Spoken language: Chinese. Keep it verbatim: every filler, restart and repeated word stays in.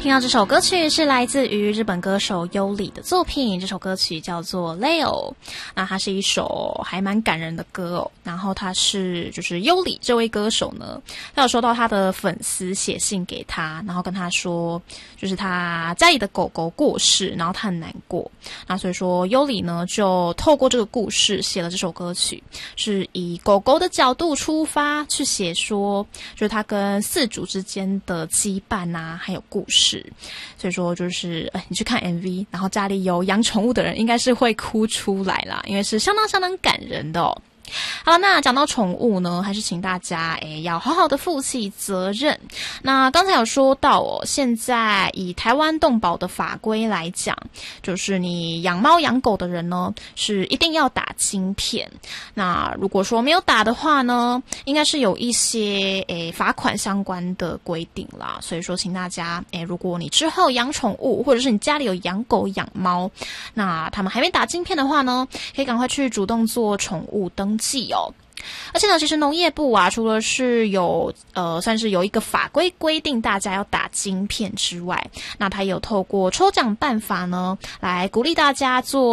听到这首歌曲是来自于日本歌手优里的作品，这首歌曲叫做 Leo。 那它是一首还蛮感人的歌哦。然后他是就是优里这位歌手呢，他有收到他的粉丝写信给他，然后跟他说就是他家里的狗狗过世，然后他很难过。那所以说优里呢就透过这个故事写了这首歌曲，是以狗狗的角度出发去写说就是他跟饲主之间的羁绊啊还有故事。所以说就是呃，你去看 M V， 然后家里有养宠物的人应该是会哭出来啦，因为是相当相当感人的哦。好，那讲到宠物呢，还是请大家诶要好好的负起责任。那刚才有说到哦，现在以台湾动保的法规来讲，就是你养猫养狗的人呢，是一定要打晶片。那如果说没有打的话呢，应该是有一些诶罚款相关的规定啦。所以说，请大家诶，如果你之后养宠物，或者是你家里有养狗养猫，那他们还没打晶片的话呢，可以赶快去主动做宠物登记哦。而且呢，其实农业部啊，除了是有呃算是有一个法规规定大家要打晶片之外，那它也有透过抽奖办法呢，来鼓励大家做